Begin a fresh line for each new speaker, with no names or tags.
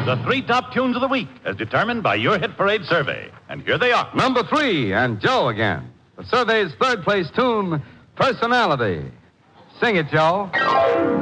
The 3 top tunes of the week, as determined by your Hit Parade survey. And here they are.
Number 3, and Joe again. The survey's third place tune, Personality. Sing it, Joe.